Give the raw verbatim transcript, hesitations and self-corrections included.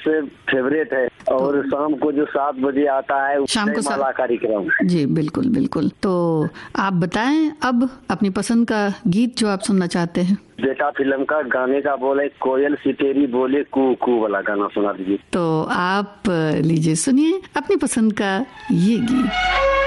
सबसे फेवरेट है। और शाम को जो सात बजे आता है शाम को माला कार्यक्रम। जी बिल्कुल बिल्कुल। तो आप बताएं अब अपनी पसंद का गीत जो आप सुनना चाहते हैं। बेटा फिल्म का गाने का बोले कोयल सितेरी बोले कू कू वाला गाना सुना दीजिए। तो आप लीजिए, सुनिए अपनी पसंद का ये गीत।